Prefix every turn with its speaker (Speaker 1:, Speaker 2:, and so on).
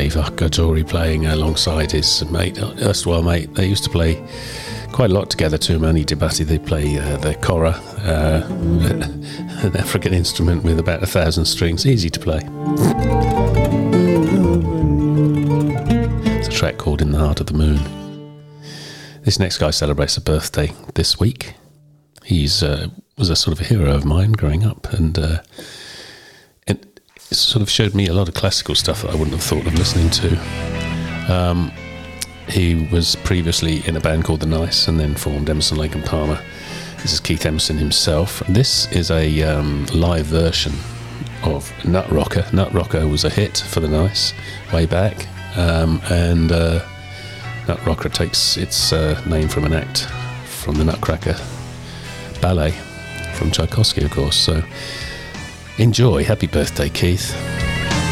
Speaker 1: Dave Arcuri playing alongside his mate, erstwhile mate. They used to play quite a lot together. Toumani Diabaté. They play the kora, an African instrument with about 1,000 strings, easy to play. It's a track called "In the Heart of the Moon." This next guy celebrates a birthday this week. He's was a sort of a hero of mine growing up, and it sort of showed me a lot of classical stuff that I wouldn't have thought of listening to. He was previously in a band called The Nice and then formed Emerson, Lake and Palmer. This is Keith Emerson himself. This is a live version of Nut Rocker. Nut Rocker was a hit for The Nice way back, and Nut Rocker takes its name from an act from the Nutcracker ballet from Tchaikovsky, of course. So enjoy. Happy birthday, Keith.